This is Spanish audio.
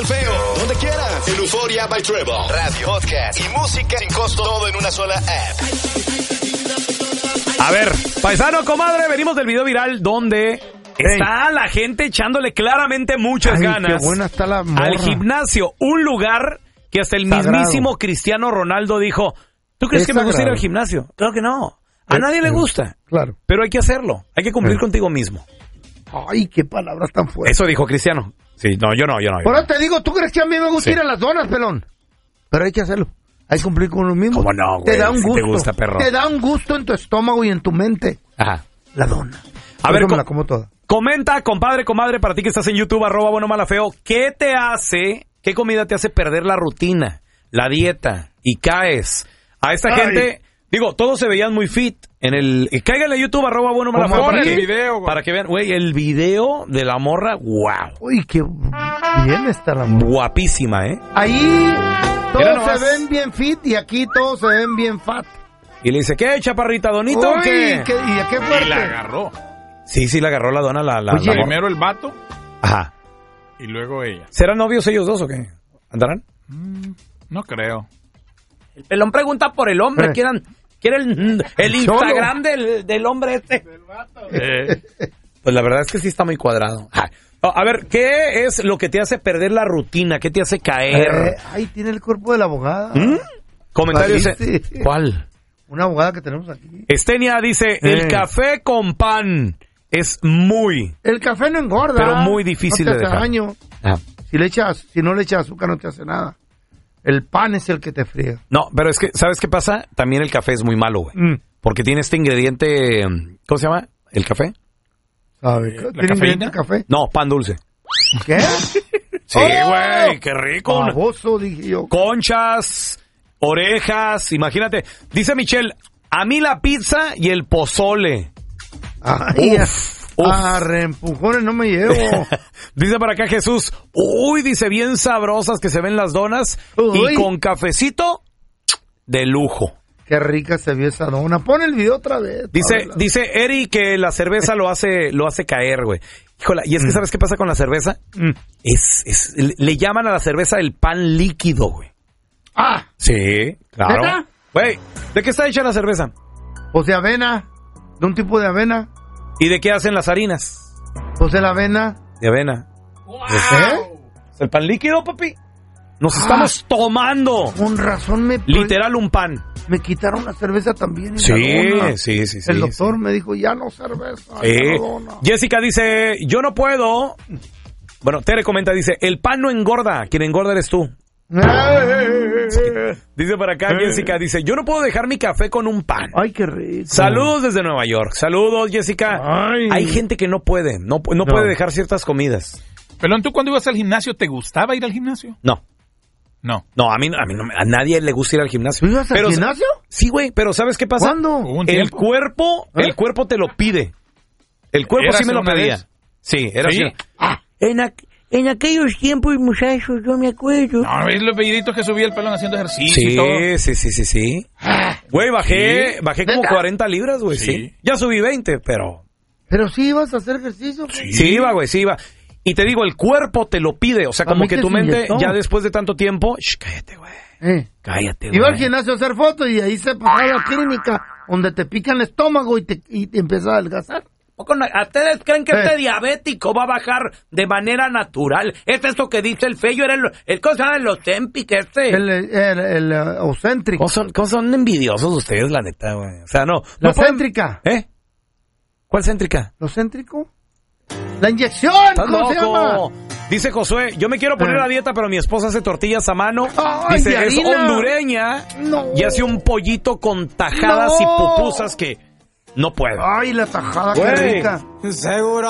Feo, donde quieras. En Euforia by Trevor. Radio, podcast y música sin costo. Todo en una sola app. A ver, paisano, comadre, venimos del video viral donde está la gente echándole claramente muchas ganas. Qué buena está la morra. Al gimnasio, un lugar que hasta el mismísimo Cristiano Ronaldo dijo, ¿tú crees que me gusta ir al gimnasio? Claro que no. A nadie le gusta. Claro. Pero hay que hacerlo. Hay que cumplir contigo mismo. Ay, qué palabras tan fuertes. Eso dijo Cristiano. Sí, no, yo no. Por eso te digo, ¿tú crees que a mí me gusta ir a las donas, pelón? Pero hay que hacerlo. Hay que cumplir con lo mismo. ¿Cómo no, güey? Te da un gusto. Te gusta, perro. Te da un gusto en tu estómago y en tu mente. Ajá. La dona. A ver, me la como toda. Comenta, compadre, comadre, para ti que estás en YouTube, @buenomalafeo, ¿qué comida te hace perder la rutina, la dieta y caes? A esta gente, digo, todos se veían muy fit en el... Cáiganle a YouTube, @buenomalafeo para que vean, güey, el video de la morra, wow. Uy, qué bien está la morra. Guapísima, ¿eh? Ahí todos se ven bien fit y aquí todos se ven bien fat. Y le dice, ¿qué, chaparrita, donita o qué? ¿Y a qué fuerte? Y la agarró. Sí, la agarró la dona, la Oye, morra. primero el vato. Ajá. Y luego ella. ¿Serán novios ellos dos o qué? ¿Andarán? No creo. El pelón pregunta por el hombre, ¿quiere el Instagram del hombre este? Del vato. Pues la verdad es que sí está muy cuadrado. A ver, ¿qué es lo que te hace perder la rutina? ¿Qué te hace caer? Ahí tiene el cuerpo de la abogada. Comentario dice, ¿cuál? Una abogada que tenemos aquí. Estenia dice, el café con pan es muy... El café no engorda. Pero muy difícil de dejar. Daño. Si no le echas azúcar no te hace nada. El pan es el que te fría. No, pero es que, ¿sabes qué pasa? También el café es muy malo, güey. Porque tiene este ingrediente, ¿cómo se llama? ¿El café? ¿Sabe? ¿Tiene ingrediente café? No, pan dulce. ¿Qué? Sí, güey, qué rico. Baboso, dije yo. Conchas, orejas, imagínate. Dice Michelle, a mí la pizza y el pozole. Ay, a reempujones no me llevo. Dice para acá Jesús, dice bien sabrosas que se ven las donas y con cafecito de lujo. Qué rica se vio esa dona. Pon el video otra vez. Dice Eri que la cerveza lo hace caer, güey. Híjole, y es que ¿sabes qué pasa con la cerveza? Le llaman a la cerveza el pan líquido, güey. Sí, claro. ¿Neta? Güey, ¿de qué está hecha la cerveza? Pues de avena, de un tipo de avena. ¿Y de qué hacen las harinas? Pues de la avena. De avena. ¡Wow! ¿Es el pan líquido, papi? Nos estamos tomando. Con razón literal un pan. Me quitaron la cerveza también. Sí. El doctor me dijo, ya no cerveza. No. Jessica dice, yo no puedo. Bueno, Tere comenta, dice, el pan no engorda, quien engorda eres tú. Dice para acá Jessica, dice, yo no puedo dejar mi café con un pan. Ay, qué rico. Saludos desde Nueva York. Saludos, Jessica. Hay gente que no puede puede dejar ciertas comidas. Pelón, ¿tú cuando ibas al gimnasio te gustaba ir al gimnasio? No, a mí no, a nadie le gusta ir al gimnasio. ¿Tú ibas al gimnasio? Sí, güey, pero ¿sabes qué pasa? ¿Cuándo? El cuerpo te lo pide. El cuerpo sí me lo pedía. Sí, era así. En aquellos tiempos, muchachos, yo me acuerdo. No, ¿ves los videitos que subía el Pelón haciendo ejercicio y todo? Sí. Güey, bajé como 40 libras, güey, sí. Ya subí 20, pero... ¿Pero sí ibas a hacer ejercicio? Sí iba, güey, sí iba. Y te digo, el cuerpo te lo pide, o sea, como que tu mente, ya después de tanto tiempo... cállate, güey. Cállate, güey. Iba al gimnasio a hacer fotos y ahí se pasaba a la clínica donde te pican el estómago y te empieza a adelgazar. ¿Ustedes creen que este diabético va a bajar de manera natural? Es lo que dice el Feyo, era el cosa del Ozempic El Ozempic. ¿Cómo son envidiosos ustedes, la neta, güey? O sea, no. La céntrica. ¿Cuál céntrica? ¿Lo céntrico? ¡La inyección! ¿Cómo se llama? Dice Josué, yo me quiero poner a dieta, pero mi esposa hace tortillas a mano. Dice, es hondureña y hace un pollito con tajadas y pupusas que no puedo. Ay, la tajada, qué rica. Seguro